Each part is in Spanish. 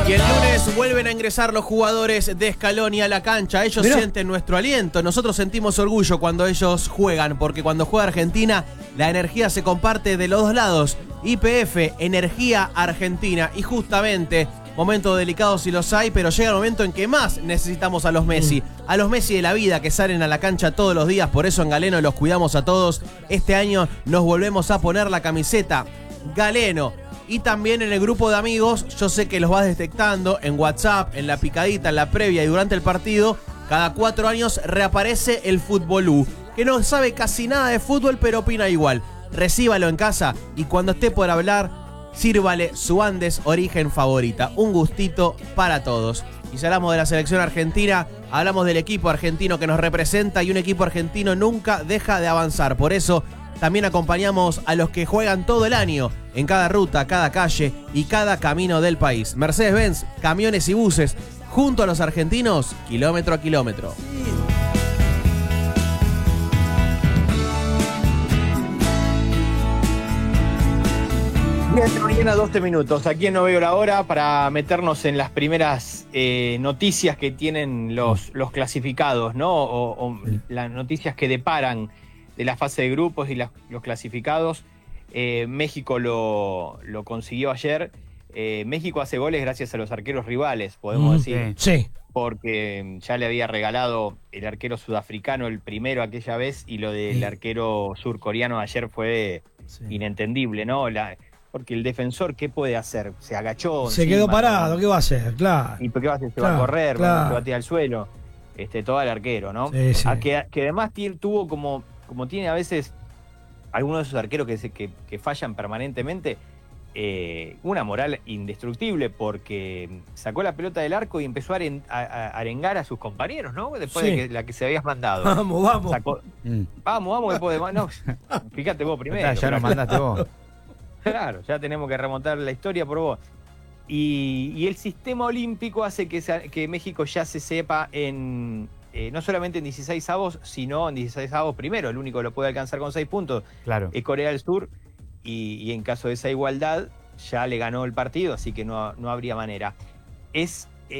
Y el lunes vuelven a ingresar los jugadores de Scaloni a la cancha. Ellos sienten nuestro aliento. Nosotros sentimos orgullo cuando ellos juegan, porque cuando juega Argentina, la energía se comparte de los dos lados. YPF, Energía Argentina. Y justamente, momentos delicados si los hay, pero llega el momento en que más necesitamos a los Messi. A los Messi de la vida que salen a la cancha todos los días. Por eso en Galeno los cuidamos a todos. Este año nos volvemos a poner la camiseta Galeno. Y también en el grupo de amigos, yo sé que los vas detectando en WhatsApp, en la picadita, en la previa y durante el partido. Cada 4 años reaparece el Futbolú, que no sabe casi nada de fútbol, pero opina igual. Recíbalo en casa y cuando esté por hablar, sírvale su Andes Origen favorita. Un gustito para todos. Y si hablamos de la selección argentina, hablamos del equipo argentino que nos representa y un equipo argentino nunca deja de avanzar. Por eso también acompañamos a los que juegan todo el año en cada ruta, cada calle y cada camino del país. Mercedes-Benz, camiones y buses, junto a los argentinos, kilómetro a kilómetro. Mañana 12 minutos, aquí en No Veo la Hora, para meternos en las primeras noticias que tienen los clasificados, ¿no? O las noticias que deparan de la fase de grupos y los clasificados. México lo consiguió ayer. México hace goles gracias a los arqueros rivales, podemos decir. Sí. Porque ya le había regalado el arquero sudafricano el primero aquella vez, y lo del arquero surcoreano ayer fue inentendible, ¿no? Porque el defensor, ¿qué puede hacer? Se agachó. Se quedó parado, ¿qué va a hacer? Claro. ¿Y por qué va a hacer? Se va a correr, se va a tirar al suelo. Todo el arquero, ¿no? Sí, sí. Que además tuvo como tiene a veces algunos de esos arqueros que fallan permanentemente, una moral indestructible, porque sacó la pelota del arco y empezó a arengar a sus compañeros, ¿no? Después de la que se habías mandado. Vamos. Vamos, después de... No, fíjate vos primero. Ya nos mandaste vos. Claro, ya tenemos que remontar la historia por vos. Y el sistema olímpico hace que México ya se sepa no solamente en 16avos, sino en 16avos primero. El único que lo puede alcanzar con 6 puntos es Corea del Sur. Y en caso de esa igualdad, ya le ganó el partido, así que no habría manera. El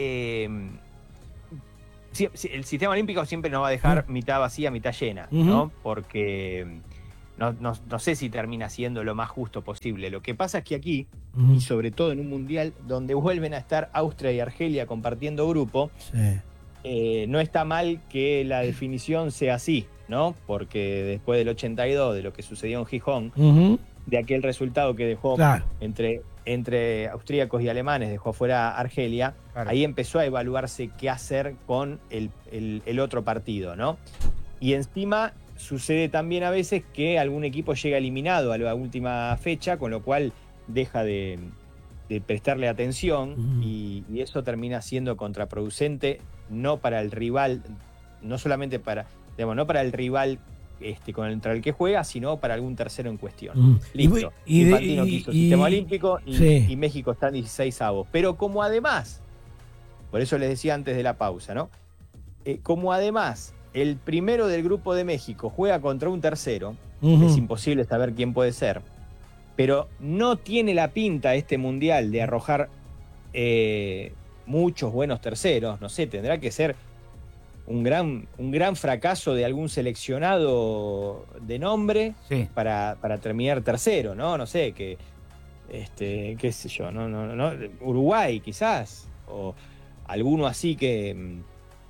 sistema olímpico siempre nos va a dejar mitad vacía, mitad llena, ¿no? Porque no sé si termina siendo lo más justo posible. Lo que pasa es que aquí, y sobre todo en un mundial donde vuelven a estar Austria y Argelia compartiendo grupo, no está mal que la definición sea así, ¿no? Porque después del 82, de lo que sucedió en Gijón, de aquel resultado que dejó entre austríacos y alemanes, dejó fuera Argelia, ahí empezó a evaluarse qué hacer con el otro partido, ¿no? Y encima sucede también a veces que algún equipo llega eliminado a la última fecha, con lo cual deja de prestarle atención, y eso termina siendo contraproducente, no para el rival, no solamente no para el rival contra el que juega, sino para algún tercero en cuestión. Listo. Infantino quiso sistema olímpico y México está en 16avos. Pero como además, por eso les decía antes de la pausa, ¿no? Como además el primero del grupo de México juega contra un tercero, es imposible saber quién puede ser, pero no tiene la pinta este mundial de arrojar muchos buenos terceros. No sé, tendrá que ser un gran fracaso de algún seleccionado de nombre para terminar tercero, ¿no? No sé, qué sé yo, no, Uruguay quizás, o alguno así que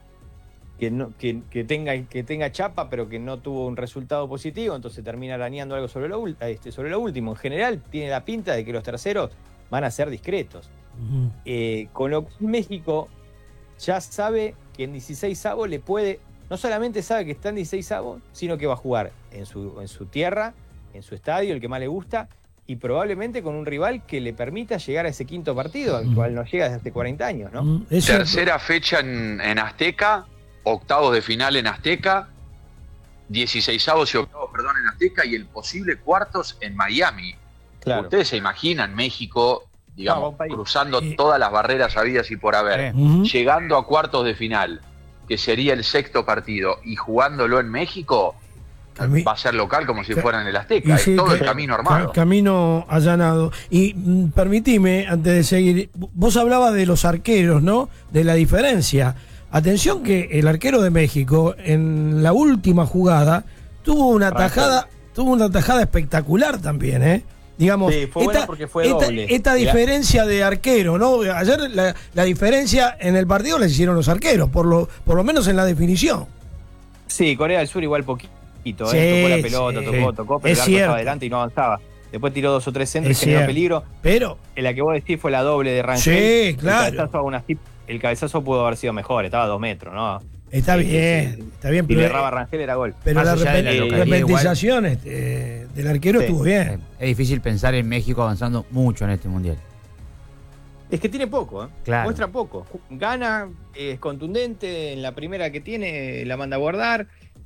tenga chapa, pero que no tuvo un resultado positivo, entonces termina arañando algo sobre lo último. En general tiene la pinta de que los terceros van a ser discretos. Con lo que México ya sabe que en 16avos le puede, no solamente sabe que está en 16avos, sino que va a jugar en su tierra, en su estadio, el que más le gusta, y probablemente con un rival que le permita llegar a ese quinto partido, al cual no llega desde hace 40 años, ¿no? Tercera fecha en Azteca, octavos de final en Azteca, 16avos y octavos, en Azteca, y el posible cuartos en Miami. Claro. Ustedes se imaginan México, digamos, cruzando todas las barreras habidas y por haber, llegando a cuartos de final, que sería el sexto partido, y jugándolo en México, va a ser local como si fuera en el Azteca. Es todo el camino armado. Camino allanado. Y permitime, antes de seguir, vos hablabas de los arqueros, ¿no? De la diferencia. Atención que el arquero de México, en la última jugada, tuvo una tajada espectacular también, ¿eh? Digamos, sí, fue buena porque fue doble. Esta diferencia de arquero, ¿no? Ayer la diferencia en el partido la hicieron los arqueros, por lo menos en la definición. Sí, Corea del Sur igual poquito, tocó la pelota, tocó, pero el arco estaba adelante y no avanzaba. Después tiró 2 o 3 centros y generó peligro. Pero en la que vos decís fue la doble de Rangel. Sí, claro. El cabezazo pudo haber sido mejor, estaba a 2 metros, ¿no? Está bien. Si le erraba Rangel era gol. Pero la repetización del arquero estuvo bien. Es difícil pensar en México avanzando mucho en este mundial. Es que tiene poco, ¿eh? Claro. Muestra poco. Gana, es contundente, en la primera que tiene la manda a guardar.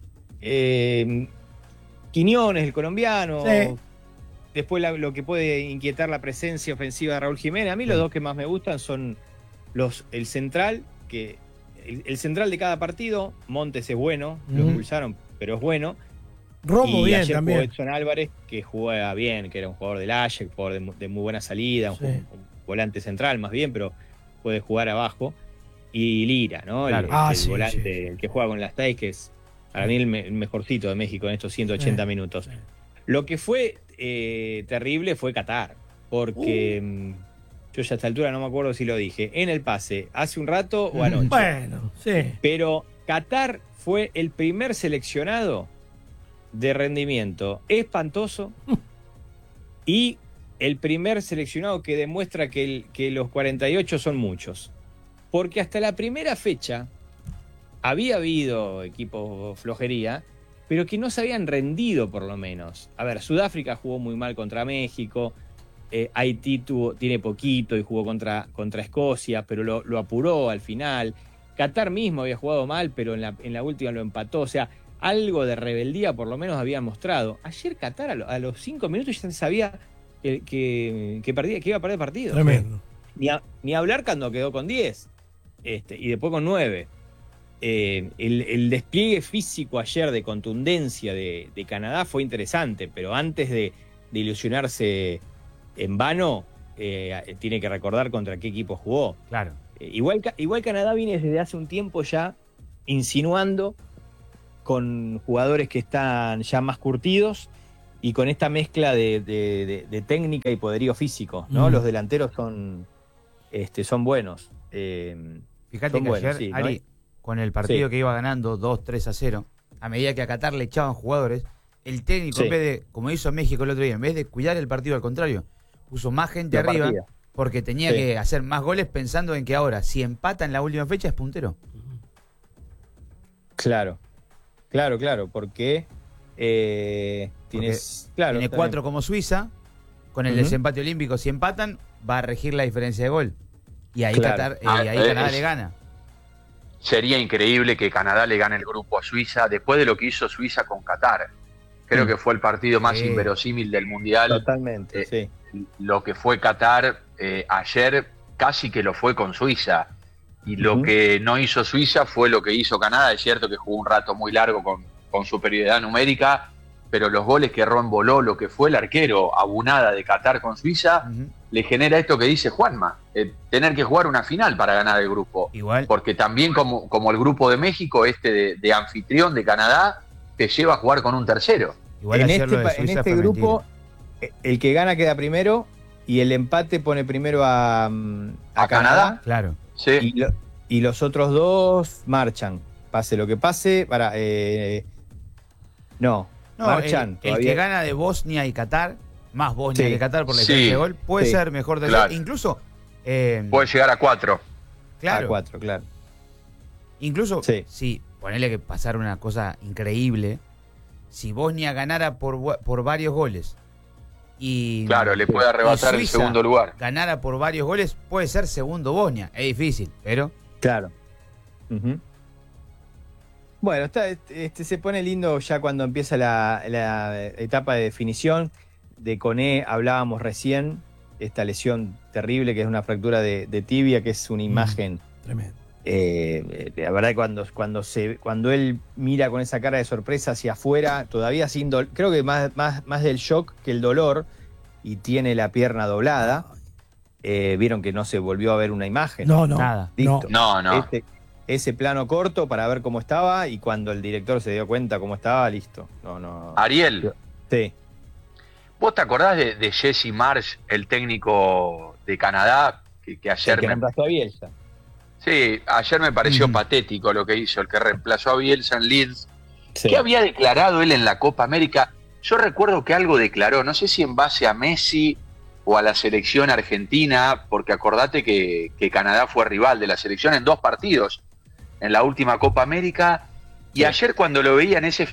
Quiñones, el colombiano. Sí. Después lo que puede inquietar la presencia ofensiva de Raúl Jiménez. A mí los dos que más me gustan son el central, que el central de cada partido. Montes es bueno, lo expulsaron, pero es bueno. Romo y bien ayer también. jugó Edson Álvarez, que juega bien, que era un jugador del Ajax, jugador de muy buena salida, un volante central más bien, pero puede jugar abajo. Y Lira, ¿no? Claro. El volante, el que juega con las TAI, que es para mí el mejorcito de México en estos 180 minutos. Lo que fue terrible fue Qatar, porque yo ya a esta altura no me acuerdo si lo dije, en el pase, hace un rato o anoche. Bueno, sí. Pero Qatar fue el primer seleccionado de rendimiento espantoso y el primer seleccionado que demuestra que los 48 son muchos. Porque hasta la primera fecha había habido equipos flojería, pero que no se habían rendido por lo menos. A ver, Sudáfrica jugó muy mal contra México, Haití tiene poquito y jugó contra Escocia, pero lo apuró al final. Qatar mismo había jugado mal, pero en la última lo empató. O sea, algo de rebeldía por lo menos había mostrado. Ayer Qatar a los 5 minutos ya sabía que iba a perder el partido. Tremendo. Ni hablar cuando quedó con 10 y después con 9. El despliegue físico ayer de contundencia de Canadá fue interesante, pero antes de ilusionarse en vano, tiene que recordar contra qué equipo jugó. Claro. Igual Canadá viene desde hace un tiempo ya insinuando con jugadores que están ya más curtidos y con esta mezcla de técnica y poderío físico, ¿no? Los delanteros son buenos. Fíjate que ayer, sí, Ari, ¿no? Con el partido que iba ganando 2-3-0, a medida que a Qatar le echaban jugadores, el técnico, en vez de, como hizo México el otro día, en vez de cuidar el partido, al contrario, puso más gente arriba porque tenía que hacer más goles pensando en que ahora, si empata en la última fecha, es puntero. Claro, porque tiene 4 como Suiza, con el desempate olímpico, si empatan, va a regir la diferencia de gol. Y ahí, Canadá le gana. Sería increíble que Canadá le gane el grupo a Suiza después de lo que hizo Suiza con Qatar. Creo que fue el partido más inverosímil del Mundial. Totalmente, sí. Lo que fue Qatar ayer casi que lo fue con Suiza. Y lo que no hizo Suiza fue lo que hizo Canadá. Es cierto que jugó un rato muy largo con superioridad numérica, pero los goles que reemboló lo que fue el arquero Abunada de Qatar con Suiza, le genera esto que dice Juanma, tener que jugar una final para ganar el grupo. Igual. Porque también como el grupo de México, de anfitrión de Canadá, te lleva a jugar con un tercero. Igual en este grupo, el que gana queda primero y el empate pone primero a Canadá. Claro. Sí. Y los otros dos marchan. Pase lo que pase, marchan. El que gana de Bosnia y Qatar, más Bosnia que Qatar por la diferencia de gol, puede ser mejor de claro. Incluso puede llegar a 4. Claro. A 4, claro. Incluso si ponele que pasara una cosa increíble, si Bosnia ganara por varios goles y claro, le puede arrebatar el segundo lugar. Ganara por varios goles, puede ser segundo Bosnia. Es difícil, pero claro. Bueno, se pone lindo ya cuando empieza la etapa de definición. De Koné hablábamos recién, esta lesión terrible que es una fractura de tibia, que es una imagen La verdad que cuando él mira con esa cara de sorpresa hacia afuera, todavía sin dolor, creo que más del shock que el dolor, y tiene la pierna doblada. Vieron que no se volvió a ver una imagen. No, nada. Listo. No. Ese plano corto para ver cómo estaba, y cuando el director se dio cuenta cómo estaba, listo. No. Ariel. Sí. ¿Vos te acordás de Jesse Marsh, el técnico de Canadá, que ayer Que reemplazó a Bielsa? Sí, ayer me pareció patético lo que hizo, el que reemplazó a Bielsa en Leeds. Sí. ¿Qué había declarado él en la Copa América? Yo recuerdo que algo declaró, no sé si en base a Messi o a la selección argentina, porque acordate que Canadá fue rival de la selección en 2 partidos en la última Copa América. Y ayer cuando lo veía en ese,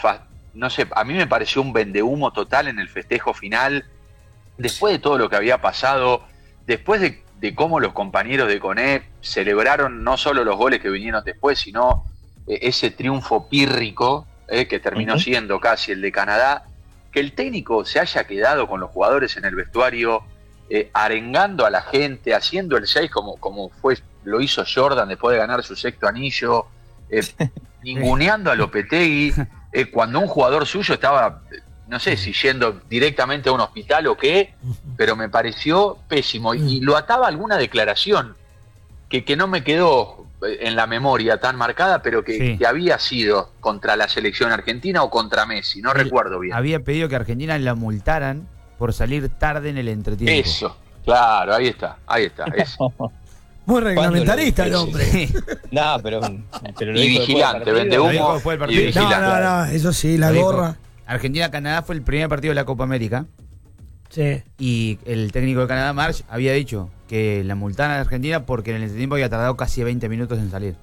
no sé, a mí me pareció un vendehumo total en el festejo final, después de todo lo que había pasado, después de cómo los compañeros de CONE celebraron no solo los goles que vinieron después, sino ese triunfo pírrico que terminó siendo casi el de Canadá, que el técnico se haya quedado con los jugadores en el vestuario, arengando a la gente, haciendo el 6 como lo hizo Jordan después de ganar su 6º anillo, ninguneando a Lopetegui, cuando un jugador suyo estaba, no sé si yendo directamente a un hospital o qué, pero me pareció pésimo. Y lo ataba a alguna declaración que no me quedó en la memoria tan marcada, pero que había sido contra la selección argentina o contra Messi, no recuerdo bien. Había pedido que Argentina la multaran por salir tarde en el entretiempo. Eso, claro, ahí está, eso. Muy reglamentarista el hombre. Sí. No, pero y vigilante, vende humo y vigilante. No, eso sí, la gorra. Argentina-Canadá fue el primer partido de la Copa América. Sí. Y el técnico de Canadá, Marsh, había dicho que la multaran a Argentina porque en el entretiempo había tardado casi 20 minutos en salir.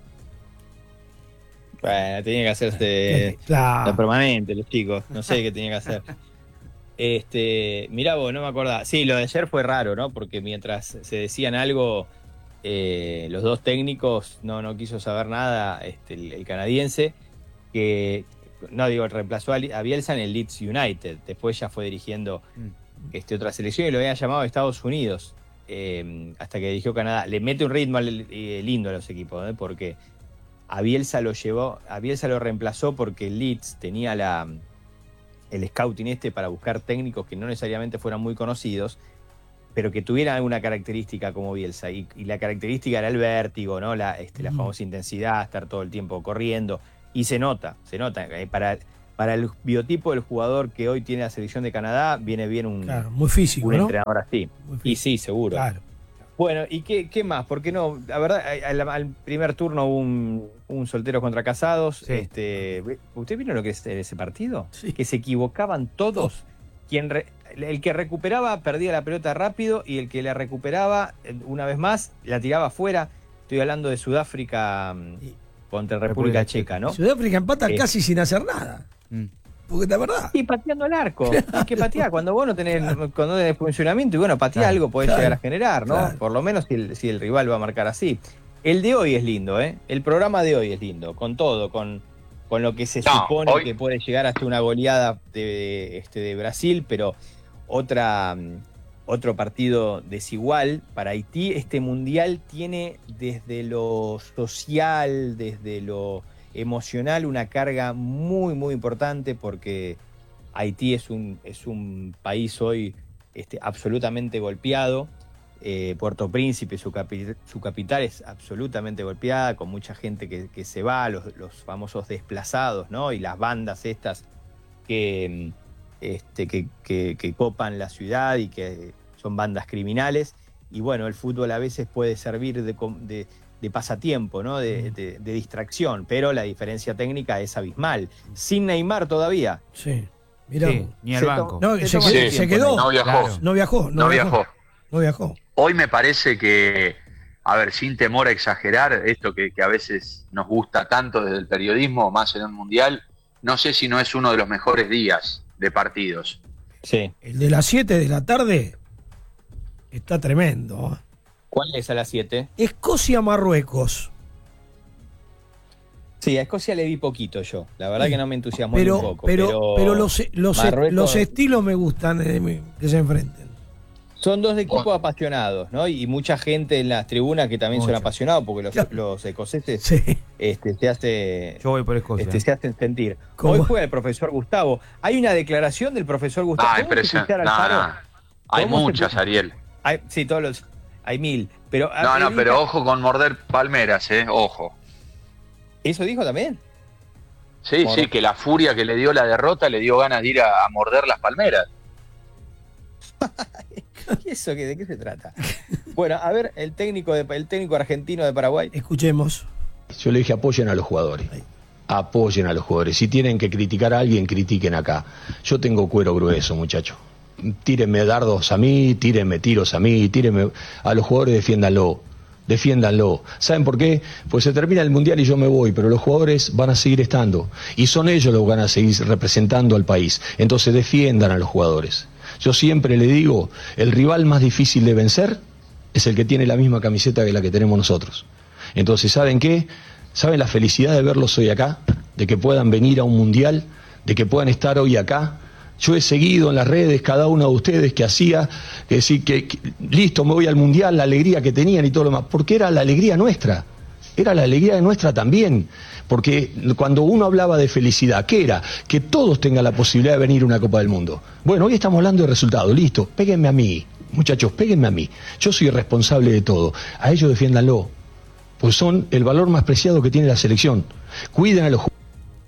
Bueno, tenía que hacerse la permanente, los chicos. No sé qué tenía que hacer. Mirá vos, no me acordaba. Sí, lo de ayer fue raro, ¿no? Porque mientras se decían algo, los dos técnicos no quiso saber nada, el canadiense, que reemplazó a Bielsa en el Leeds United. Después ya fue dirigiendo otra selección y lo habían llamado Estados Unidos, hasta que dirigió Canadá. Le mete un ritmo lindo a los equipos, porque a Bielsa lo reemplazó porque el Leeds tenía el scouting para buscar técnicos que no necesariamente fueran muy conocidos, pero que tuvieran alguna característica como Bielsa, y la característica era el vértigo, ¿no? La famosa intensidad, estar todo el tiempo corriendo, y se nota, para el biotipo del jugador que hoy tiene la selección de Canadá, viene bien muy físico, un ¿no? entrenador así. Y sí, seguro. Claro. Bueno, ¿y qué más? Porque no, la verdad, al primer turno hubo un solteros contra casados. Sí. ¿Usted vino lo que es ese partido? Sí. Que se equivocaban todos. El que recuperaba perdía la pelota rápido, y el que la recuperaba una vez más la tiraba afuera. Estoy hablando de Sudáfrica contra República Checa, ¿no? Sudáfrica empata casi sin hacer nada. Porque la verdad. Y pateando el arco. Hay que patear. Cuando vos no tenés funcionamiento, y bueno, patear algo podés llegar a generar, ¿no? Claro. Por lo menos si el rival va a marcar así. El de hoy es lindo, ¿eh? El programa de hoy es lindo, con todo, con lo que se supone que puede llegar hasta una goleada de Brasil, pero otro partido desigual para Haití. Este mundial tiene desde lo social, desde lo emocional, una carga muy, muy importante, porque Haití es un país hoy absolutamente golpeado. Puerto Príncipe, su capital, es absolutamente golpeada, con mucha gente que se va, los famosos desplazados, ¿no? Y las bandas estas que copan la ciudad y que son bandas criminales. Y bueno, el fútbol a veces puede servir de pasatiempo, ¿no? De distracción, pero la diferencia técnica es abismal. Sin Neymar todavía. Sí, mirá. Sí, ni al banco. No, se quedó. No viajó. Claro. No viajó. Hoy me parece que, a ver, sin temor a exagerar, esto que a veces nos gusta tanto desde el periodismo, más en un mundial, no sé si no es uno de los mejores días de partidos. Sí. El de las 7 de la tarde está tremendo. ¿Cuál es a las 7? Escocia-Marruecos. Sí, a Escocia le vi poquito yo. La verdad que no me entusiasmó un poco. Pero los estilos me gustan que se enfrenten. Son dos equipos apasionados, ¿no? Y mucha gente en las tribunas que también son apasionados, porque los escoceses se hace. Yo voy por Escocia. Se hacen sentir. Hoy juega el profesor Gustavo. Hay una declaración del profesor Gustavo. Impresionante. Hay muchas, Ariel. Sí, hay 1000. Pero, pero ojo con morder palmeras, ojo. ¿Eso dijo también? Sí, que la furia que le dio la derrota le dio ganas de ir a morder las palmeras. ¿De qué se trata? Bueno, a ver, el técnico argentino de Paraguay. Escuchemos. Yo le dije, apoyen a los jugadores. Apoyen a los jugadores. Si tienen que criticar a alguien, critiquen acá. Yo tengo cuero grueso, muchachos. Tírenme dardos a mí, tírenme tiros a mí, tírenme a los jugadores, defiéndanlo. ¿Saben por qué? Pues se termina el Mundial y yo me voy, pero los jugadores van a seguir estando. Y son ellos los que van a seguir representando al país. Entonces defiendan a los jugadores. Yo siempre le digo, el rival más difícil de vencer es el que tiene la misma camiseta que la que tenemos nosotros. Entonces, ¿saben qué? ¿Saben la felicidad de verlos hoy acá? De que puedan venir a un mundial, de que puedan estar hoy acá. Yo he seguido en las redes cada uno de ustedes que hacía, que listo, me voy al mundial, la alegría que tenían y todo lo demás, porque era la alegría nuestra. Era la alegría nuestra también, porque cuando uno hablaba de felicidad, ¿qué era? Que todos tengan la posibilidad de venir a una Copa del Mundo. Bueno, hoy estamos hablando de resultados, listo, péguenme a mí, muchachos, péguenme a mí. Yo soy el responsable de todo, a ellos defiéndanlo, pues son el valor más preciado que tiene la selección. Cuiden a los jugadores.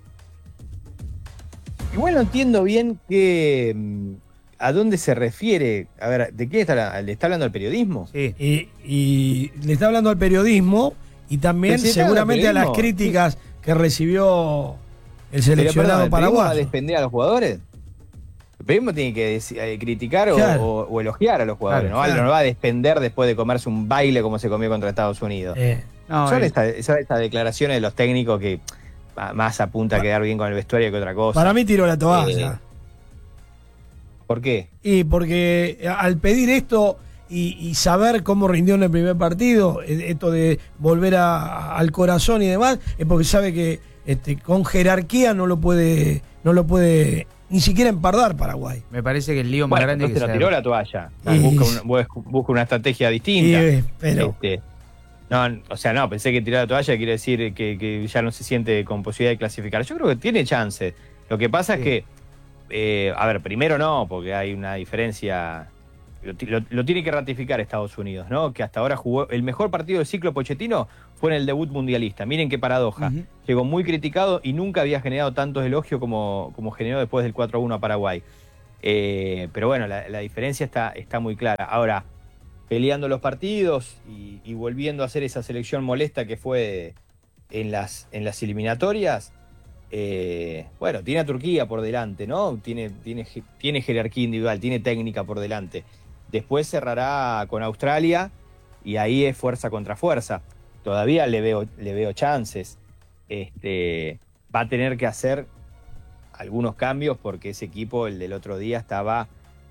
Igual no entiendo bien a dónde se refiere. A ver, ¿de qué le está hablando al periodismo? Sí. Y le está hablando al periodismo y también seguramente a las críticas que recibió el seleccionado paraguayo. ¿Va a defender a los jugadores? El periodismo tiene que criticar o elogiar a los jugadores. Claro, ¿no? No va a defender después de comerse un baile como se comió contra Estados Unidos. Son estas declaraciones de los técnicos que más apunta a quedar bien con el vestuario que otra cosa. Para mí tiró la toalla. ¿Por qué? Y porque al pedir esto y saber cómo rindió en el primer partido, esto de volver al corazón y demás, es porque sabe que con jerarquía no lo puede ni siquiera empardar Paraguay. Me parece que el lío más grande que se tiró la toalla. Busca una estrategia distinta. Pero pensé que tirar la toalla quiere decir que ya no se siente con posibilidad de clasificar. Yo creo que tiene chance. Lo que pasa es que, primero no, porque hay una diferencia. Lo tiene que ratificar Estados Unidos, ¿no? Que hasta ahora jugó el mejor partido del ciclo Pochettino fue en el debut mundialista. Miren qué paradoja. Llegó muy criticado y nunca había generado tantos elogios como generó después del 4-1 a Paraguay. Pero bueno, la diferencia está muy clara. Ahora, peleando los partidos y volviendo a hacer esa selección molesta que fue en las eliminatorias, tiene a Turquía por delante, ¿no? Tiene jerarquía individual, tiene técnica por delante. Después cerrará con Australia y ahí es fuerza contra fuerza. Todavía le veo chances. Va a tener que hacer algunos cambios porque ese equipo, el del otro día, estaba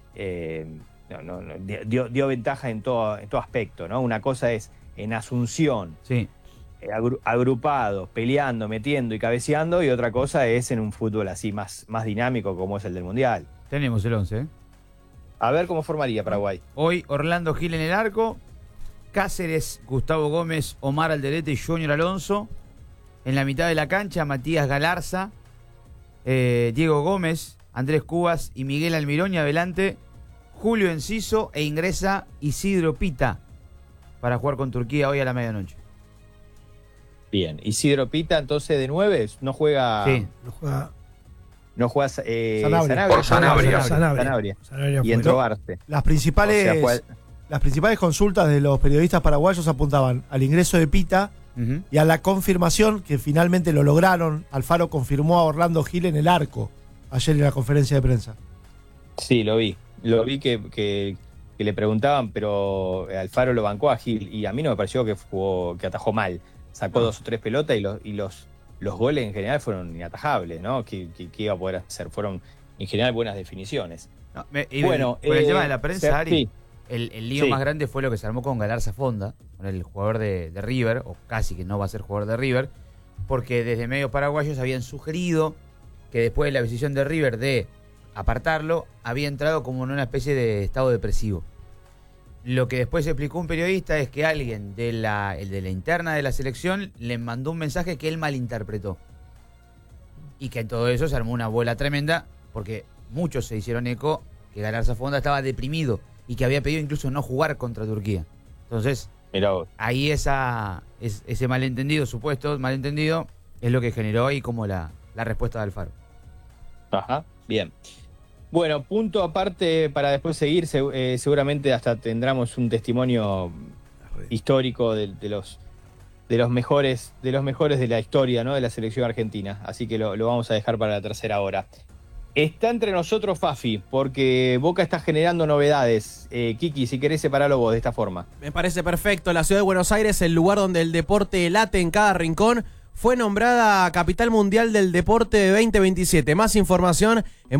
dio ventaja en todo aspecto, ¿no? Una cosa es en Asunción, agrupados, peleando, metiendo y cabeceando, y otra cosa es en un fútbol así más dinámico como es el del Mundial. Tenemos el 11, A ver cómo formaría Paraguay. Hoy Orlando Gil en el arco, Cáceres, Gustavo Gómez, Omar Alderete y Junior Alonso. En la mitad de la cancha, Matías Galarza, Diego Gómez, Andrés Cubas y Miguel Almirón, y adelante Julio Enciso, e ingresa Isidro Pita para jugar con Turquía hoy a la medianoche. Bien, Isidro Pita entonces de 9, no juega. Sí, no juega Sanabria. Y entró Arce. Las principales consultas de los periodistas paraguayos apuntaban al ingreso de Pita y a la confirmación, que finalmente lo lograron. Alfaro confirmó a Orlando Gil en el arco ayer en la conferencia de prensa. Sí, lo vi que le preguntaban, pero Alfaro lo bancó a Gil y a mí no me pareció que atajó mal. Sacó 2 o 3 pelotas y los goles en general fueron inatajables, ¿no? ¿Qué iba a poder hacer? Fueron en general buenas definiciones. Con el tema de la prensa, Ari, el lío más grande fue lo que se armó con Galarza Fonda, con el jugador de River, o casi que no va a ser jugador de River, porque desde medios paraguayos habían sugerido que después de la decisión de River de apartarlo, había entrado como en una especie de estado depresivo. Lo que después explicó un periodista es que alguien de la interna de la selección le mandó un mensaje que él malinterpretó. Y que en todo eso se armó una bola tremenda, porque muchos se hicieron eco que Galarza Fonda estaba deprimido y que había pedido incluso no jugar contra Turquía. Entonces, ahí ese malentendido, supuesto malentendido, es lo que generó ahí como la respuesta de Alfaro. Ajá, bien. Bueno, punto aparte para después seguir, seguramente hasta tendremos un testimonio histórico de los mejores de la historia, ¿no? De la selección argentina. Así que lo vamos a dejar para la tercera hora. Está entre nosotros Fafi, porque Boca está generando novedades. Kiki, si querés separarlo vos de esta forma. Me parece perfecto. La ciudad de Buenos Aires, el lugar donde el deporte late en cada rincón, fue nombrada Capital Mundial del Deporte de 2027. Más información en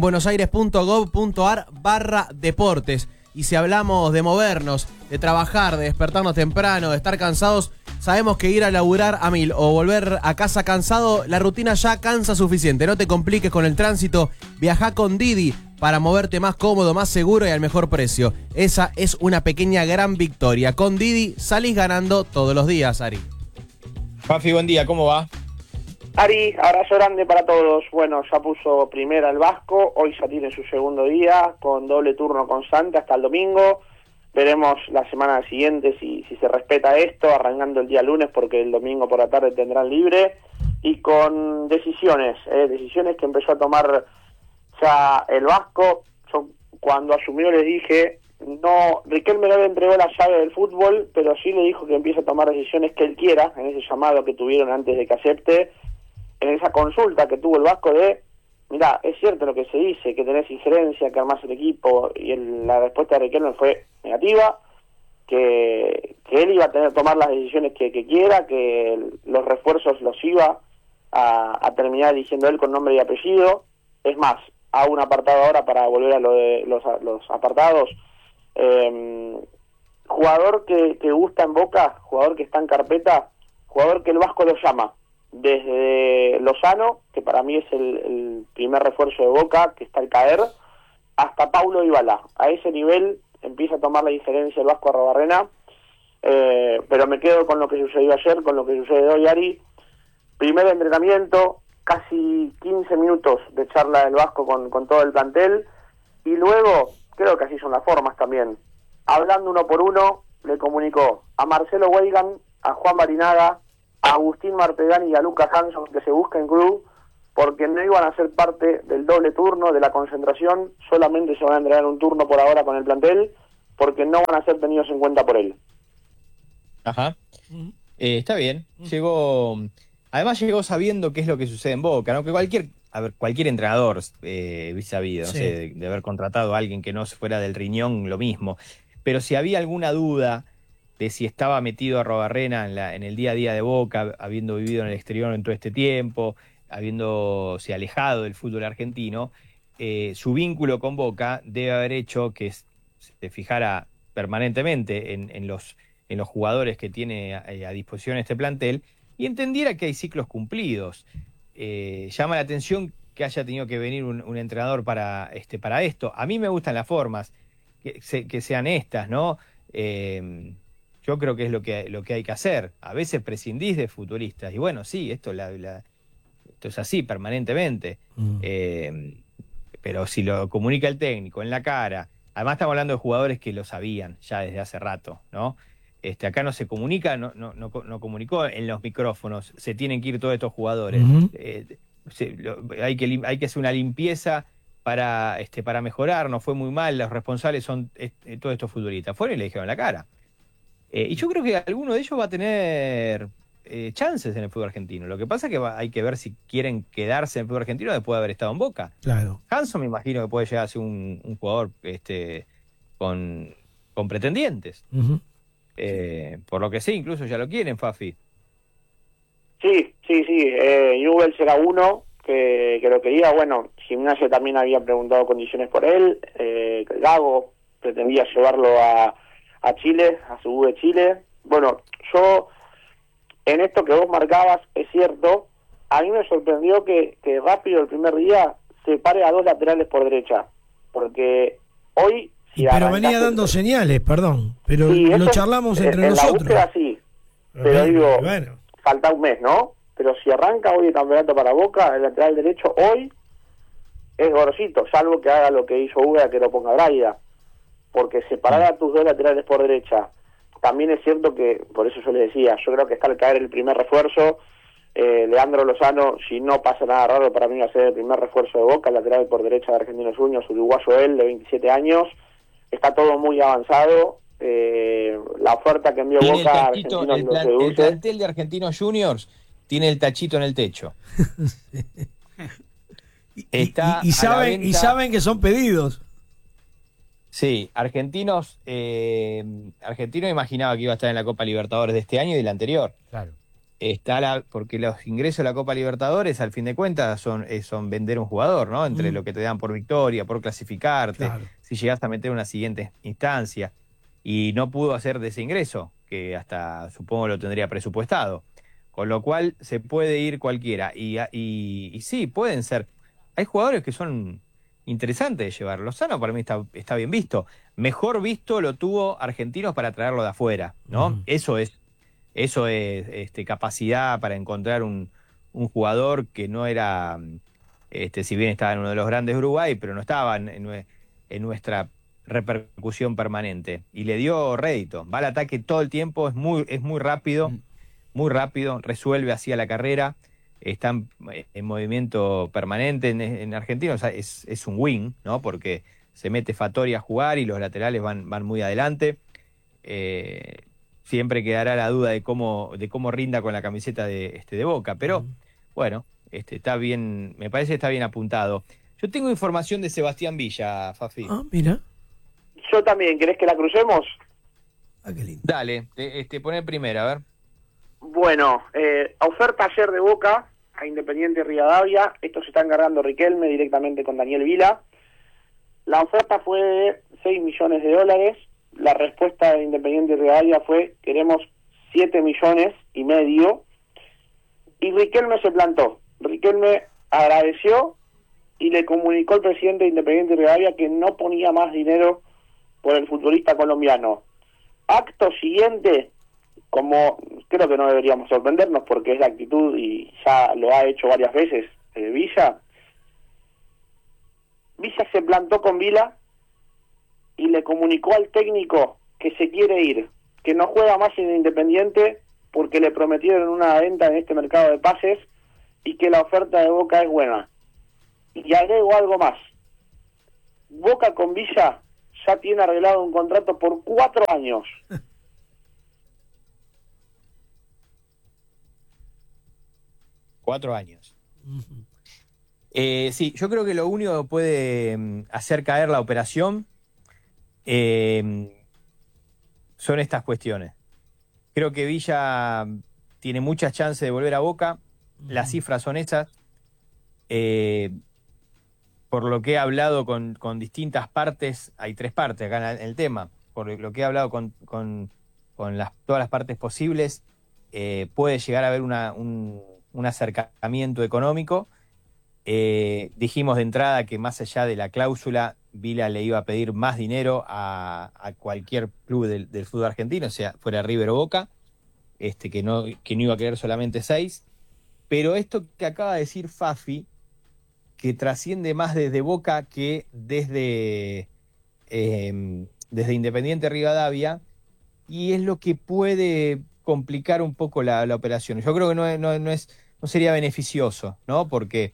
buenosaires.gov.ar/deportes. Y si hablamos de movernos, de trabajar, de despertarnos temprano, de estar cansados, sabemos que ir a laburar a 1000 o volver a casa cansado, la rutina ya cansa suficiente. No te compliques con el tránsito, viajá con Didi para moverte más cómodo, más seguro y al mejor precio. Esa es una pequeña gran victoria. Con Didi salís ganando todos los días, Ari. Fafi, buen día, ¿cómo va? Ari, abrazo grande para todos. Bueno, ya puso primera el Vasco, hoy ya tiene su segundo día, con doble turno constante hasta el domingo. Veremos la semana siguiente si se respeta esto, arrancando el día lunes, porque el domingo por la tarde tendrán libre. Y con decisiones que empezó a tomar ya el Vasco. Yo cuando asumió les dije, no, Riquelme no le entregó la llave del fútbol, pero sí le dijo que empiece a tomar decisiones que él quiera, en ese llamado que tuvieron antes de que acepte, en esa consulta que tuvo el Vasco de, mirá, es cierto lo que se dice, que tenés injerencia, que armás el equipo, y la respuesta de Riquelme fue negativa, que él iba a tomar las decisiones que quiera, que los refuerzos los iba a terminar eligiendo él con nombre y apellido. Es más, hago un apartado ahora para volver a lo de los apartados. Jugador que gusta en Boca, jugador que está en carpeta, jugador que el Vasco lo llama, desde Lozano, que para mí es el primer refuerzo de Boca, que está al caer, hasta Paulo Dybala. A ese nivel empieza a tomar la diferencia el Vasco Arrobarrena, pero me quedo con lo que sucedió ayer, con lo que sucede hoy, Ari. Primer entrenamiento, casi 15 minutos de charla del Vasco con todo el plantel, y luego, creo que así son las formas también, hablando uno por uno, le comunicó a Marcelo Weigan, a Juan Barinaga, a Agustín Martegani y a Lucas Hanson que se busquen club, porque no iban a ser parte del doble turno de la concentración, solamente se van a entregar un turno por ahora con el plantel, porque no van a ser tenidos en cuenta por él. Ajá. Está bien. Además llegó sabiendo qué es lo que sucede en Boca, ¿no? Que cualquier entrenador sabido, sí, no sé, de haber contratado a alguien que no fuera del riñón, lo mismo. Pero si había alguna duda de si estaba metido Arrobarrena en el día a día de Boca, habiendo vivido en el exterior en todo este tiempo, habiéndose alejado del fútbol argentino, su vínculo con Boca debe haber hecho que se fijara permanentemente en los jugadores que tiene a disposición este plantel y entendiera que hay ciclos cumplidos. Llama la atención que haya tenido que venir un entrenador para esto. A mí me gustan las formas, que sean estas, ¿no? Yo creo que es lo que hay que hacer. A veces prescindís de futbolistas. Y bueno, sí, esto es así permanentemente. Pero si lo comunica el técnico en la cara, además estamos hablando de jugadores que lo sabían ya desde hace rato, ¿no? Acá no se comunica, no comunicó en los micrófonos, se tienen que ir todos estos jugadores. Hay que hacer una limpieza para mejorar, no fue muy mal, los responsables son todos estos futbolistas. Fueron y le dijeron en la cara. Y yo creo que alguno de ellos va a tener chances en el fútbol argentino. Lo que pasa es que hay que ver si quieren quedarse en el fútbol argentino después de haber estado en Boca. Claro. Hanson me imagino que puede llegar a ser un jugador con pretendientes. Por lo que sé, incluso ya lo quieren, Fafi. Sí. Newell's era uno que lo quería. Bueno, Gimnasia también había preguntado condiciones por él. Gago pretendía llevarlo a Chile, a su U de Chile. Bueno, yo, en esto que vos marcabas, es cierto, a mí me sorprendió que rápido el primer día se pare a dos laterales por derecha, porque hoy Pero venía dando señales, perdón, pero sí, lo charlamos entre nosotros. En la búsqueda sí, pero digo, falta un mes, ¿no? Pero si arranca hoy el campeonato para Boca, el lateral derecho hoy es Gorosito, salvo que haga lo que hizo Uga, que lo ponga Braida, porque separar a tus dos laterales por derecha, también es cierto que, por eso yo le decía, yo creo que está al caer el primer refuerzo, Leandro Lozano, si no pasa nada raro, para mí va a ser el primer refuerzo de Boca, el lateral por derecha de Argentinos Juniors, uruguayo él, de 27 años, está todo muy avanzado, la oferta que envió Boca a Argentinos lo seduce. El plantel de Argentinos Juniors tiene el tachito en el techo. Y saben que son pedidos. Sí, Argentino imaginaba que iba a estar en la Copa Libertadores de este año y del anterior. Claro. Porque los ingresos a la Copa Libertadores, al fin de cuentas, son vender un jugador, ¿no? Entre lo que te dan por victoria, por clasificarte, si llegas a meter una siguiente instancia. Y no pudo hacer de ese ingreso, que hasta supongo lo tendría presupuestado. Con lo cual se puede ir cualquiera. Y sí, pueden ser. Hay jugadores que son interesantes de llevar. Lozano para mí está bien visto. Mejor visto lo tuvo Argentinos para traerlo de afuera, ¿no? Eso es capacidad para encontrar un jugador que no era, si bien estaba en uno de los grandes de Uruguay, pero no estaba en nuestra repercusión permanente. Y le dio rédito. Va al ataque todo el tiempo, es muy rápido, resuelve así a la carrera. Está en movimiento permanente en Argentina, o sea, es un win, ¿no? Porque se mete Fattori a jugar y los laterales van muy adelante. Siempre quedará la duda de cómo rinda con la camiseta de Boca, pero bueno, está bien, me parece que está bien apuntado. Yo tengo información de Sebastián Villa, Fafi. Ah, mira. Yo también, ¿querés que la crucemos? Ah, qué lindo. Dale, poné primero, a ver. Bueno, oferta ayer de Boca a Independiente Rivadavia. Esto se está encargando Riquelme directamente con Daniel Vila. La oferta fue de $6 millones. La respuesta de Independiente Rivadavia fue: queremos 7,5 millones. Y Riquelme se plantó. Riquelme agradeció y le comunicó al presidente de Independiente Rivadavia que no ponía más dinero por el futbolista colombiano. Acto siguiente, como creo que no deberíamos sorprendernos porque es la actitud y ya lo ha hecho varias veces Villa se plantó con Vila y le comunicó al técnico que se quiere ir, que no juega más en Independiente porque le prometieron una venta en este mercado de pases y que la oferta de Boca es buena. Y agrego algo más: Boca con Villa ya tiene arreglado un contrato por 4 años. Cuatro años. Sí, yo creo que lo único que puede hacer caer la operación son estas cuestiones. Creo que Villa tiene muchas chances de volver a Boca. Las cifras son esas. Por lo que he hablado con distintas partes, hay 3 partes acá en el tema. Por lo que he hablado con todas las partes posibles, puede llegar a haber un acercamiento económico. Dijimos de entrada que más allá de la cláusula, Vila le iba a pedir más dinero a cualquier club del fútbol argentino, o sea, fuera River o Boca, que no iba a querer solamente 6. Pero esto que acaba de decir Fafi, que trasciende más desde Boca que desde Independiente Rivadavia, y es lo que puede complicar un poco la operación. Yo creo que no sería beneficioso, ¿no? Porque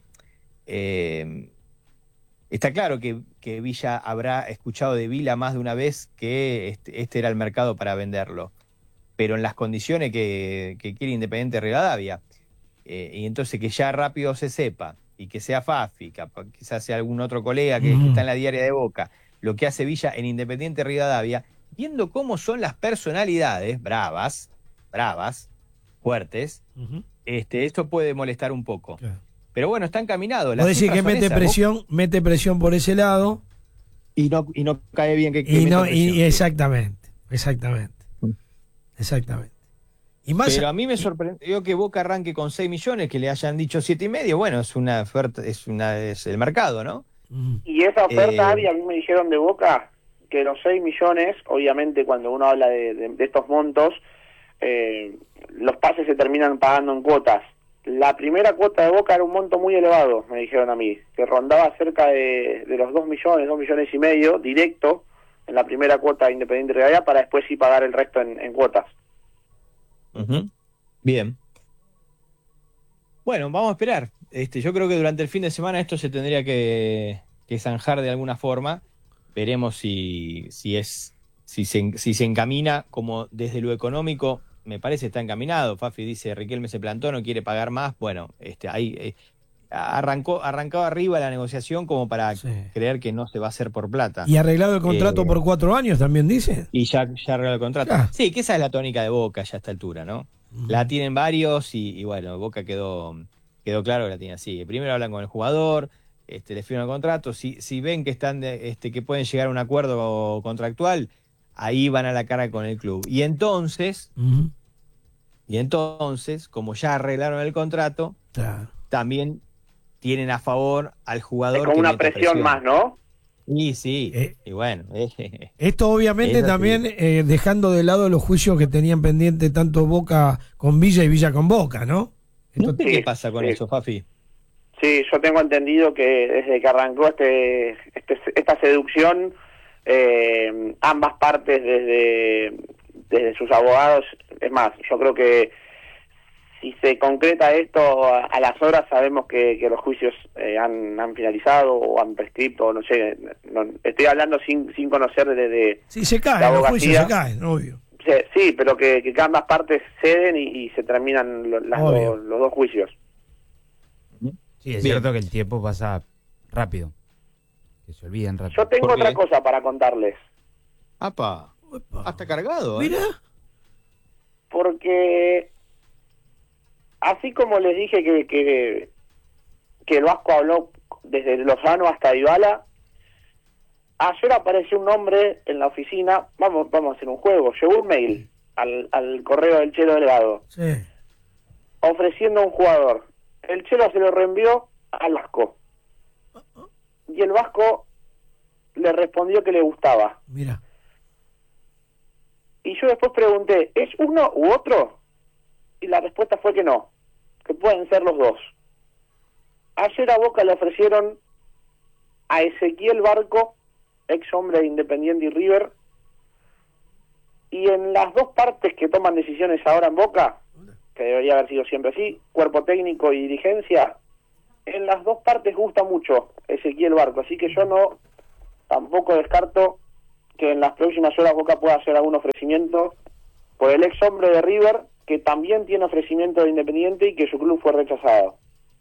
está claro que Villa habrá escuchado de Vila más de una vez que este era el mercado para venderlo, pero en las condiciones que quiere Independiente Rivadavia. Y entonces que ya rápido se sepa, y que sea Fafi, quizás sea algún otro colega que está en la diaria de Boca, lo que hace Villa en Independiente Rivadavia, viendo cómo son las personalidades bravas, fuertes, esto puede molestar un poco. Claro. Pero bueno, está encaminado. Puede decir que mete presión por ese lado. Y no cae bien que exactamente. Y más pero a mí me sorprendió que Boca arranque con 6 millones, que le hayan dicho 7,5. Bueno, es una oferta, es el mercado, ¿no? Y esa oferta, Ari, a mí me dijeron de Boca que los 6 millones, obviamente cuando uno habla de estos montos, los pases se terminan pagando en cuotas. La primera cuota de Boca era un monto muy elevado, me dijeron a mí, que rondaba cerca de los 2 millones y medio, directo, en la primera cuota de Independiente Rivadavia, para después sí pagar el resto en cuotas. Bien. Bueno, vamos a esperar. Yo creo que durante el fin de semana esto se tendría que zanjar de alguna forma. Veremos si se encamina como desde lo económico. Me parece está encaminado. Fafi dice, Riquelme se plantó, no quiere pagar más. Bueno, ahí arrancaba arriba la negociación como para creer que no se va a hacer por plata. ¿Y arreglado el contrato por 4 años también dice? Y ya arreglado el contrato. Sí, que esa es la tónica de Boca ya a esta altura, ¿no? La tienen varios y bueno, Boca quedó claro que la tiene así. Primero hablan con el jugador, le firman el contrato. Si ven que están que pueden llegar a un acuerdo contractual, ahí van a la cara con el club. Y entonces, como ya arreglaron el contrato, también tienen a favor al jugador. Es como una presión más, ¿no? Sí, y bueno. Esto obviamente también dejando de lado los juicios que tenían pendientes tanto Boca con Villa y Villa con Boca, ¿no? ¿Qué pasa con eso, Fafi? Sí, yo tengo entendido que desde que arrancó esta seducción, ambas partes desde sus abogados, es más, yo creo que si se concreta esto a las horas, sabemos que los juicios han finalizado o han prescripto, no sé, estoy hablando sin conocer de sí, se caen, los juicios se caen, obvio. Sí, pero que ambas partes ceden y se terminan los dos juicios. Sí, es cierto que el tiempo pasa rápido, que se olvidan rápido. Yo tengo otra cosa para contarles. ¡Apa! Hasta cargado, Mira. Porque así como les dije que el Vasco habló desde Lozano hasta Dybala, ayer apareció un hombre en la oficina, vamos a hacer un juego, llegó un mail al correo del Chelo Delgado, ofreciendo un jugador. El Chelo se lo reenvió al Vasco. Y el Vasco le respondió que le gustaba. Mira. Y yo después pregunté, ¿es uno u otro? Y la respuesta fue que no, que pueden ser los dos. Ayer a Boca le ofrecieron a Ezequiel Barco, ex hombre de Independiente y River, y en las dos partes que toman decisiones ahora en Boca, que debería haber sido siempre así, cuerpo técnico y dirigencia, en las dos partes gusta mucho Ezequiel Barco, así que yo tampoco descarto que en las próximas horas Boca pueda hacer algún ofrecimiento por el ex hombre de River, que también tiene ofrecimiento de Independiente y que su club fue rechazado.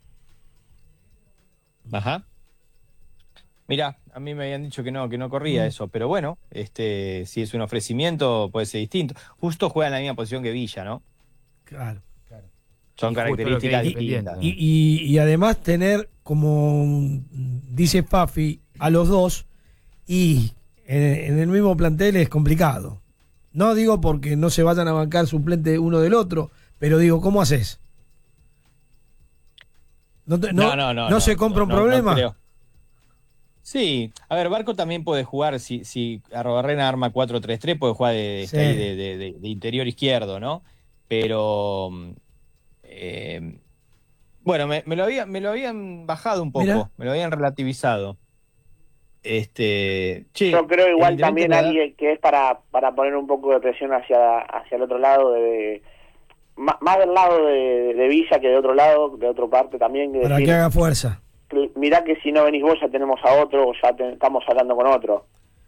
Ajá. Mira, a mí me habían dicho que no corría eso, pero bueno, si es un ofrecimiento puede ser distinto. Justo juega en la misma posición que Villa, ¿no? Claro. Son características distintas. Y además tener, como dice Fafi, a los dos y en el mismo plantel es complicado. No digo porque no se vayan a bancar suplente uno del otro, pero digo, ¿cómo haces? ¿No se compra un problema? No creo. Sí, a ver, Barco también puede jugar, si Arrobarrena arma 4-3-3, puede jugar de interior izquierdo, ¿no? Pero bueno, me lo habían bajado un poco. Mirá. Me lo habían relativizado. Yo creo igual también alguien que es para poner un poco de presión hacia el otro lado, más del lado de Villa que de otro lado, de otra parte también. Para decir, que haga fuerza. Mirá que si no venís vos ya tenemos a otro, o ya estamos hablando con otro.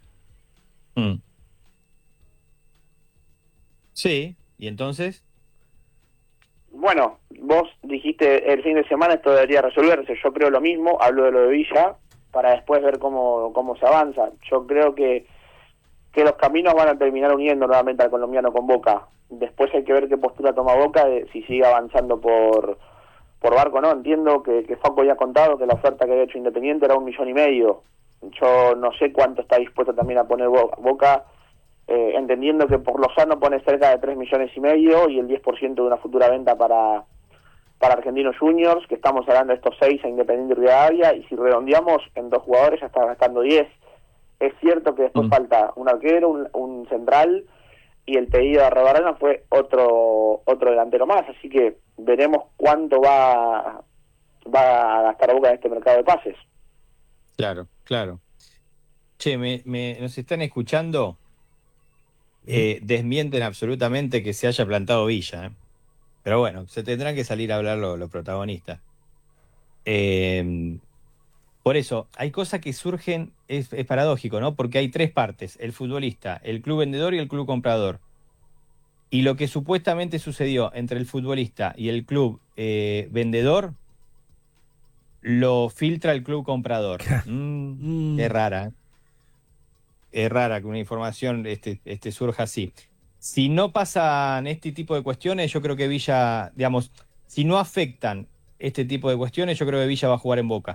Sí, ¿y entonces? Bueno, vos dijiste el fin de semana esto debería resolverse, yo creo lo mismo, hablo de lo de Villa, para después ver cómo se avanza. Yo creo que los caminos van a terminar uniendo nuevamente al colombiano con Boca. Después hay que ver qué postura toma Boca, si sigue avanzando por Barco, ¿no? Entiendo que Faco ya ha contado que la oferta que había hecho Independiente era 1,5 millones. Yo no sé cuánto está dispuesto también a poner Boca, entendiendo que por Lozano pone cerca de 3,5 millones y el 10% de una futura venta para Argentinos Juniors, que estamos hablando de estos 6 a Independiente y Rivadavia, y si redondeamos en 2 jugadores ya está gastando 10. Es cierto que después falta un arquero, un central, y el pedido de Arrobarrena fue otro delantero más, así que veremos cuánto va a gastar Boca en este mercado de pases. Claro. Che, nos están escuchando, desmienten absolutamente que se haya plantado Villa, pero bueno, se tendrán que salir a hablar los protagonistas. Por eso, hay cosas que surgen, es paradójico, ¿no? Porque hay tres partes: el futbolista, el club vendedor y el club comprador. Y lo que supuestamente sucedió entre el futbolista y el club vendedor, lo filtra el club comprador. Qué rara, ¿eh? Es rara que una información surja así. Si no pasan este tipo de cuestiones, yo creo que Villa, digamos, si no afectan este tipo de cuestiones, yo creo que Villa va a jugar en Boca.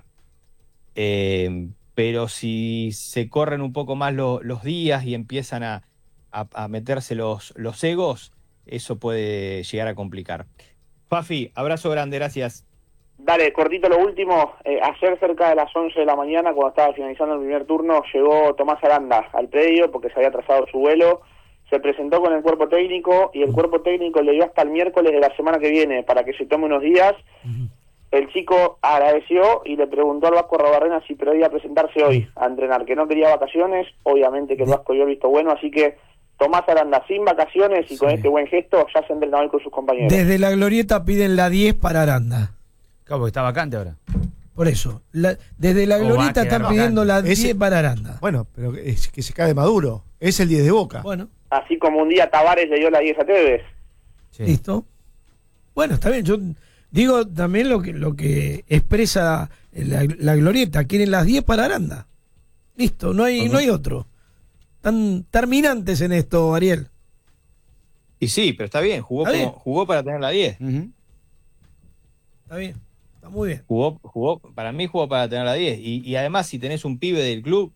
Pero si se corren un poco más los días y empiezan a meterse los egos, eso puede llegar a complicar. Fafi, abrazo grande, gracias. Dale, cortito lo último. Ayer cerca de las 11 de la mañana, cuando estaba finalizando el primer turno, llegó Tomás Aranda al predio porque se había atrasado su vuelo. Se presentó con el cuerpo técnico y el cuerpo técnico le dio hasta el miércoles de la semana que viene para que se tome unos días. El chico agradeció y le preguntó al Vasco Arrobarrena si podía presentarse hoy a entrenar, que no quería vacaciones. Obviamente que el Vasco dio el visto bueno, así que Tomás Aranda sin vacaciones y con este buen gesto ya se entrenó hoy con sus compañeros. Desde la glorieta piden la 10 para Aranda. Claro, porque está vacante ahora. Por eso, desde la glorieta están pidiendo la 10 para Aranda. Bueno, pero es que se cae de Maduro. Es el 10 de Boca. Bueno. Así como un día Tavares le dio la 10 a Tevez. Sí. Listo. Bueno, está bien. Yo digo también lo que expresa la glorieta. Quieren las 10 para Aranda. Listo, no hay otro. Están terminantes en esto, Ariel. Y sí, pero está bien. Jugó para tener la 10. Está bien. Está muy bien. Para mí jugó para tener la 10. Y además, si tenés un pibe del club,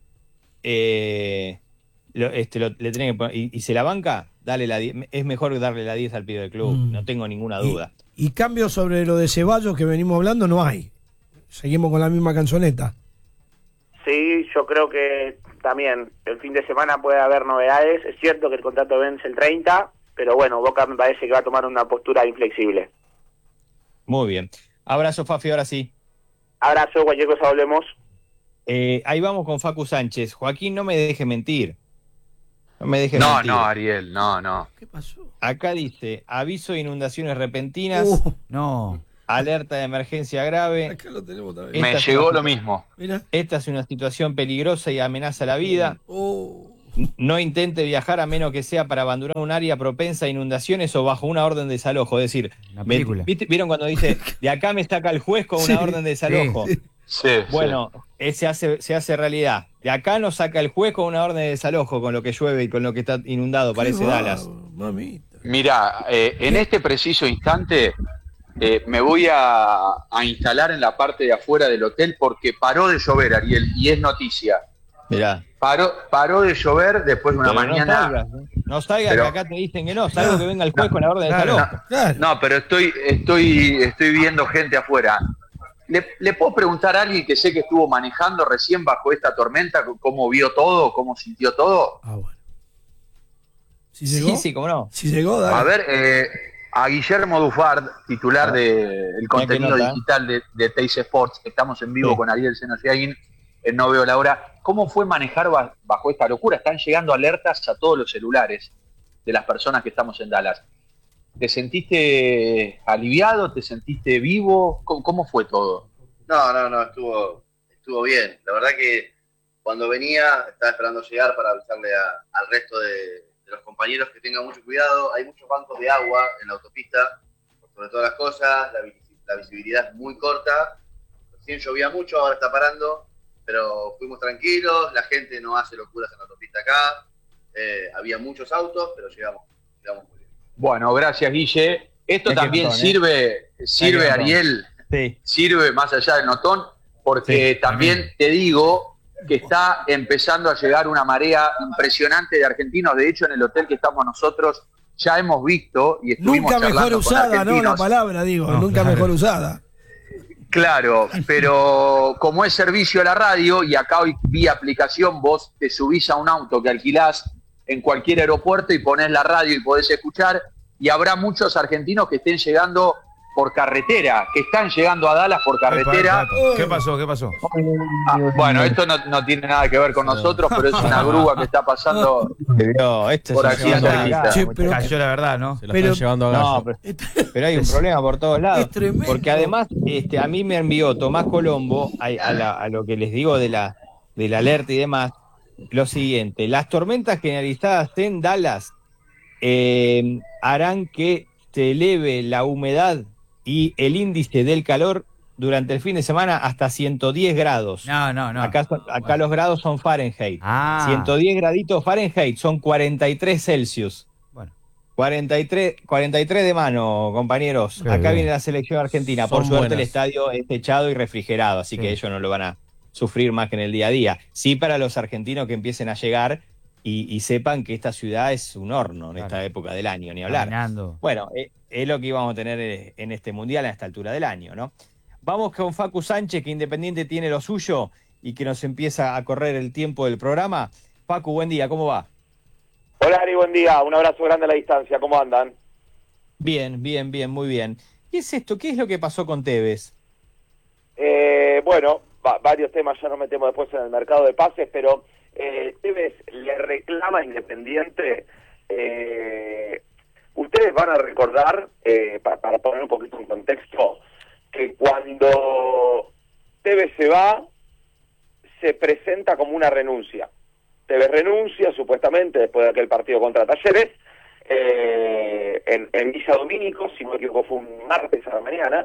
le tenés que poner, y se la banca, dale la 10. Es mejor darle la 10 al pibe del club, no tengo ninguna duda. Y cambios sobre lo de Ceballos que venimos hablando no hay. Seguimos con la misma canzoneta. Sí, yo creo que también el fin de semana puede haber novedades. Es cierto que el contrato vence el 30, pero bueno, Boca me parece que va a tomar una postura inflexible. Muy bien. Abrazo, Fafi, ahora sí. Abrazo, cualquier cosa hablemos. Ahí vamos con Facu Sánchez. Joaquín, no me deje mentir. No me deje mentir. No, Ariel, no. ¿Qué pasó? Acá dice, aviso de inundaciones repentinas. No. Alerta de emergencia grave. Acá lo tenemos también. Me llegó lo mismo. Mira. Esta es una situación peligrosa y amenaza la vida. No intente viajar a menos que sea para abandonar un área propensa a inundaciones o bajo una orden de desalojo. Es decir, ¿vieron cuando dice, de acá me saca el juez con una orden de desalojo? Sí, bueno, se hace realidad. De acá nos saca el juez con una orden de desalojo, con lo que llueve y con lo que está inundado, parece Dallas. Mamita. Mirá, en este preciso instante me voy a instalar en la parte de afuera del hotel porque paró de llover, Ariel, y es noticia. Mirá. Paró de llover después de una mañana. No salgas, que acá te dicen que no, salvo que venga el juez con la orden de desalojo. No, pero estoy viendo gente afuera. ¿Le puedo preguntar a alguien que sé que estuvo manejando recién bajo esta tormenta, cómo vio todo, cómo sintió todo? Bueno. ¿Si llegó? Sí, cómo no. Si llegó, dale. A ver, a Guillermo Dufard, titular del contenido digital de Teis Sports, estamos en vivo con Ariel Senosiaguin, No Veo la Hora. ¿Cómo fue manejar bajo esta locura? Están llegando alertas a todos los celulares de las personas que estamos en Dallas. ¿Te sentiste aliviado? ¿Te sentiste vivo? ¿Cómo fue todo? No, estuvo bien. La verdad que cuando venía estaba esperando llegar para avisarle al resto de los compañeros que tengan mucho cuidado. Hay muchos bancos de agua en la autopista, sobre todas las cosas, la visibilidad es muy corta. Recién llovía mucho, ahora está parando, pero fuimos tranquilos, la gente no hace locuras en la autopista acá. Había muchos autos, pero llegamos muy bien. Bueno, gracias, Guille. Esto también sirve, Ariel, sirve más allá del notón, porque también te digo que está empezando a llegar una marea impresionante de argentinos. De hecho, en el hotel que estamos nosotros ya hemos visto y estuvimos nunca mejor usada, ¿no? La palabra, digo, nunca mejor usada. Claro, pero como es servicio a la radio y acá hoy vía aplicación vos te subís a un auto que alquilás en cualquier aeropuerto y ponés la radio y podés escuchar, y habrá muchos argentinos que estén llegando por carretera, que están llegando a Dallas por carretera. ¿Qué pasó? Bueno, esto no tiene nada que ver con nosotros, pero es una grúa que está pasando por aquí cerquita. Cayó la verdad, ¿no? Se lo están llevando a Gallo. Pero hay un problema por todos lados. Es tremendo. Porque además, a mí me envió Tomás Colombo a lo que les digo de la alerta y demás, lo siguiente: las tormentas generalizadas en Dallas harán que se eleve la humedad y el índice del calor durante el fin de semana hasta 110 grados. No. Acá los grados son Fahrenheit. 110 graditos Fahrenheit son 43 Celsius. Bueno. 43 de mano, compañeros. Acá viene la selección argentina. Por suerte el estadio es techado y refrigerado, así que ellos no lo van a sufrir más que en el día a día. Sí, para los argentinos que empiecen a llegar y sepan que esta ciudad es un horno en esta época del año, ni hablar. Caminando. Bueno, es lo que íbamos a tener en este mundial a esta altura del año, ¿no? Vamos con Facu Sánchez, que Independiente tiene lo suyo y que nos empieza a correr el tiempo del programa. Facu, buen día, ¿cómo va? Hola Ari, buen día, un abrazo grande a la distancia, ¿cómo andan? Bien, muy bien. ¿Qué es esto? ¿Qué es lo que pasó con Tevez? Bueno, varios temas ya nos metemos después en el mercado de pases, pero Tevez le reclama a Independiente. Ustedes van a recordar, para poner un poquito en contexto, que cuando Tevez se va, se presenta como una renuncia. Tevez renuncia, supuestamente, después de aquel partido contra Talleres, en Villa Domínico, si no me equivoco fue un martes a la mañana,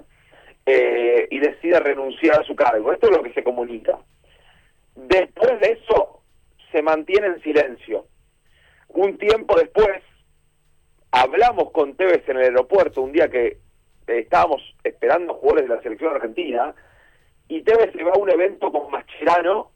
y decide renunciar a su cargo. Esto es lo que se comunica. Después de eso, se mantiene en silencio. Un tiempo después, hablamos con Tevez en el aeropuerto, un día que estábamos esperando jugadores de la selección argentina, y Tevez se va a un evento con Mascherano,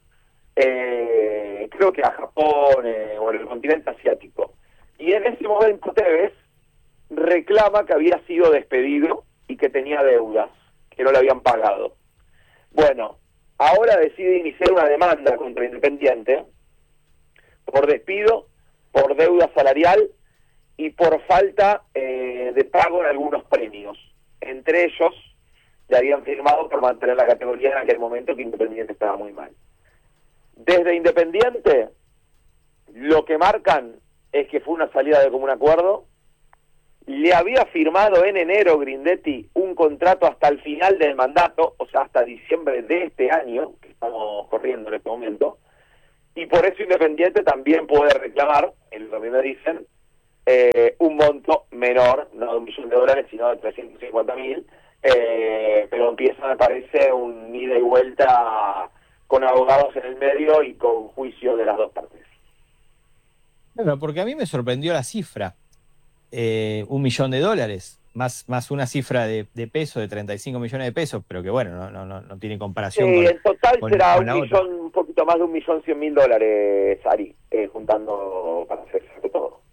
creo que a Japón o en el continente asiático. Y en ese momento Tevez reclama que había sido despedido y que tenía deudas, que no le habían pagado. Bueno, ahora decide iniciar una demanda contra Independiente por despido, por deuda salarial y por falta de pago en algunos premios. Entre ellos, le habían firmado por mantener la categoría en aquel momento que Independiente estaba muy mal. Desde Independiente, lo que marcan es que fue una salida de común acuerdo. Le había firmado en enero Grindetti un contrato hasta el final del mandato, o sea, hasta diciembre de este año, que estamos corriendo en este momento, y por eso Independiente también puede reclamar, en lo que me dicen, un monto menor, no de $1 millón, sino de 350.000, pero empieza, me parece, un ida y vuelta con abogados en el medio y con juicio de las dos partes. Bueno, porque a mí me sorprendió la cifra, $1 millón, más una cifra de peso de 35 millones de pesos, pero que bueno, no tiene comparación. Sí, en total será un poquito más de $1.100.000, Ari, juntando para hacerse todo.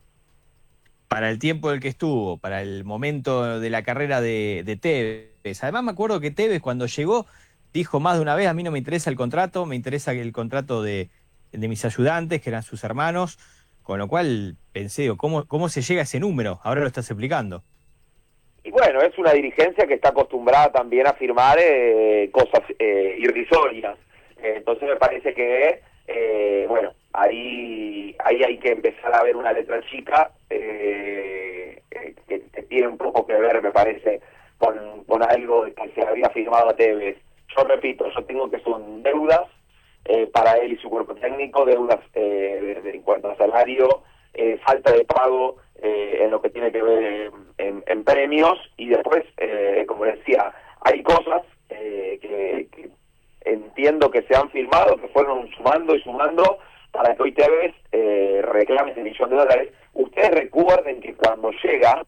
Para el tiempo del que estuvo, para el momento de la carrera de Tevez. Además me acuerdo que Tevez cuando llegó dijo más de una vez: a mí no me interesa el contrato, me interesa el contrato de mis ayudantes, que eran sus hermanos, con lo cual pensé, ¿cómo se llega a ese número? Ahora lo estás explicando. Y bueno, es una dirigencia que está acostumbrada también a firmar cosas irrisorias. Entonces me parece que, bueno, ahí hay que empezar a ver una letra chica que tiene un poco que ver, me parece, con algo que se había firmado a Tevez. Yo repito, yo tengo que son deudas para él y su cuerpo técnico, deudas en cuanto a salario, falta de pago en lo que tiene que ver en premios, y después, como decía, hay cosas que entiendo que se han firmado, que fueron sumando y sumando para que hoy Tevez reclame ese $1 millón. Ustedes recuerden que cuando llega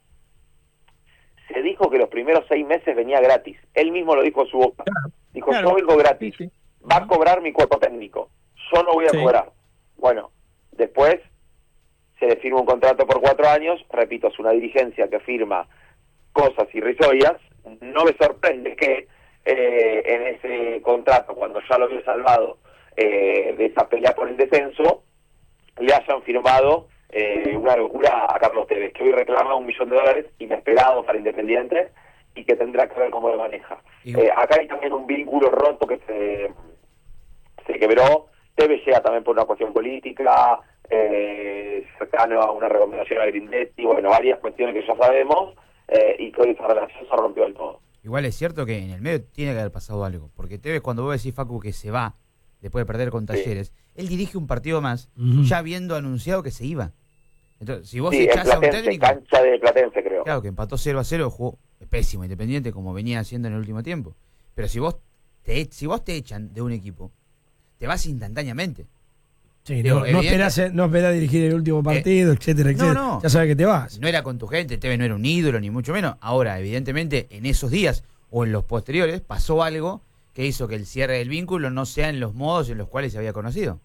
se dijo que los primeros 6 meses venía gratis. Él mismo lo dijo en su boca. Dijo, yo vengo gratis. Sí. Va a cobrar mi cuerpo técnico. Yo no voy a cobrar. Bueno, después se le firma un contrato por 4 años. Repito, es una dirigencia que firma cosas irrisorias. No me sorprende que en ese contrato, cuando ya lo había salvado de esa pelea por el descenso, le hayan firmado una locura a Carlos Tevez, que hoy reclama $1 millón inesperado para Independiente y que tendrá que ver cómo lo maneja. Acá hay también un vínculo roto que se quebró. Tevez llega también por una cuestión política, cercano a una recomendación a Grindetti, bueno, varias cuestiones que ya sabemos, y que hoy esa relación se rompió del todo. Igual es cierto que en el medio tiene que haber pasado algo, porque Tevez, cuando vos decís, Facu, que se va después de perder con Talleres, él dirige un partido más, ya habiendo anunciado que se iba. Entonces, si vos echás a un técnico, cancha de Platense, creo. Claro, que empató 0-0, jugó pésimo Independiente, como venía haciendo en el último tiempo. Pero si vos te echan de un equipo, te vas instantáneamente. Sí, no esperás dirigir el último partido, etcétera, etcétera. No. Ya sabes que te vas. No era con tu gente, Tevez no era un ídolo, ni mucho menos. Ahora, evidentemente, en esos días o en los posteriores, pasó algo que hizo que el cierre del vínculo no sea en los modos en los cuales se había conocido.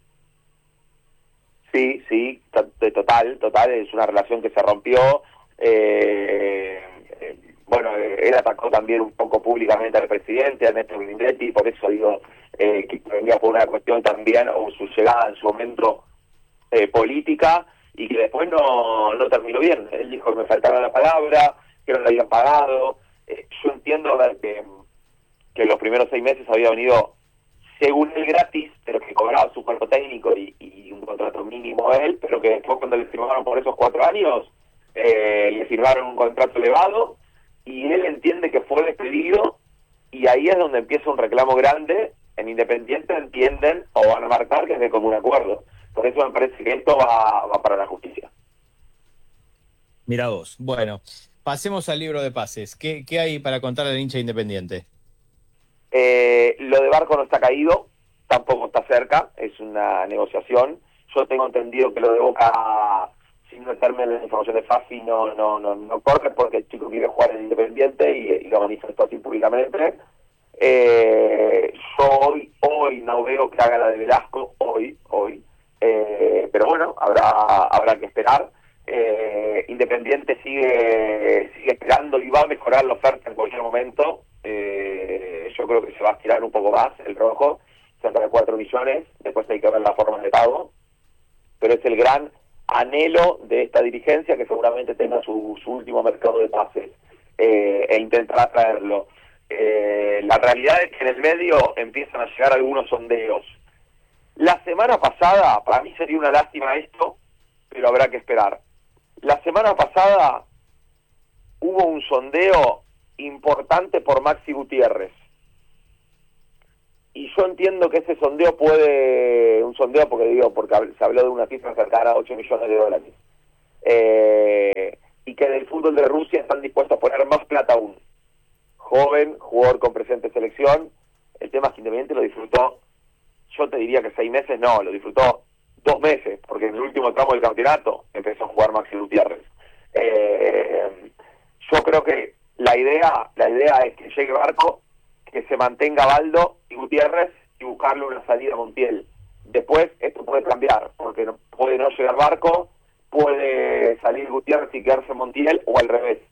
Sí, total, es una relación que se rompió. Bueno, él atacó también un poco públicamente al presidente, a Ernesto Grindetti, por eso digo que venía por una cuestión también, o su llegada en su momento política, y que después no terminó bien. Él dijo que me faltaba la palabra, que no le habían pagado. Yo entiendo que los primeros 6 meses había venido, según él, gratis, pero que cobraba su cuerpo técnico y un contrato mínimo a él, pero que después, cuando le firmaron por esos 4 años, le firmaron un contrato elevado, y él entiende que fue despedido, y ahí es donde empieza un reclamo grande. En Independiente entienden o van a marcar que es de común acuerdo. Por eso me parece que esto va para la justicia. Mirá vos. Bueno, pasemos al libro de pases. ¿Qué hay para contar al hincha Independiente? Lo de Barco no está caído, tampoco está cerca, es una negociación. Yo tengo entendido que lo de Boca, sin meterme en la información de Fafi, no corre, porque el chico quiere jugar en Independiente y lo manifestó así públicamente. Yo hoy no veo que haga la de Velasco, hoy, pero bueno, habrá que esperar. Independiente sigue esperando y va a mejorar la oferta en cualquier momento. Yo creo que se va a estirar un poco más el rojo, cerca de 4 millones, después hay que ver las formas de pago, pero es el gran anhelo de esta dirigencia, que seguramente tenga su último mercado de pases, e intentará traerlo. La realidad es que en el medio empiezan a llegar algunos sondeos. La semana pasada, para mí sería una lástima esto, pero habrá que esperar. La semana pasada hubo un sondeo importante por Maxi Gutiérrez. Y yo entiendo que ese sondeo porque se habló de una cifra cercana a $8 millones. Y que del fútbol de Rusia están dispuestos a poner más plata aún. Joven, jugador con presente selección. El tema es que Independiente lo disfrutó, yo te diría que 6 meses, no, lo disfrutó 2 meses, porque en el último tramo del campeonato empezó a jugar Maxi Gutiérrez. Yo creo que la idea es que llegue Barco, que se mantenga Baldo y Gutiérrez, y buscarle una salida a Montiel. Después esto puede cambiar, porque puede no llegar Barco, puede salir Gutiérrez y quedarse Montiel, o al revés.